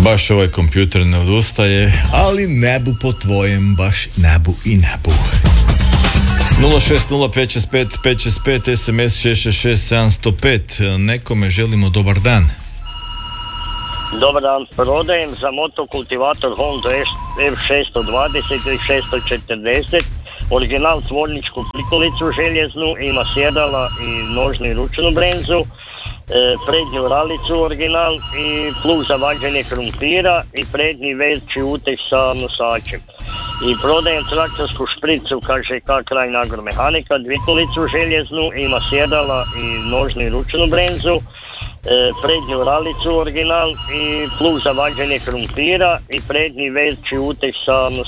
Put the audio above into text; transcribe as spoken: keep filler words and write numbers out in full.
Baš ovaj kompjuter ne odustaje, ali nebu po tvojem, baš nebu i nebu. nula šest nula pet šest pet pet šest pet, es em es šest šest šest sedam zero pet. Nekome želimo dobar dan. Dobar dan, prodajem za motokultivator Honda F šesto dvadeset i šesto četrdeset, original tvorničku prikolicu željeznu, ima sjedala i nožnu ručnu bremzu, prednju ralicu original i plug za vađenje krumpira i prednji veći uteg sa nosačem. I prodajem traktorsku špricu K Ž K Krajina agromehanika, dvikolicu željeznu, ima sjedala i nožnu ručnu bremzu, prednju ralicu original i plug za vađenje krumpira i prednji veći uteg sa nosačem.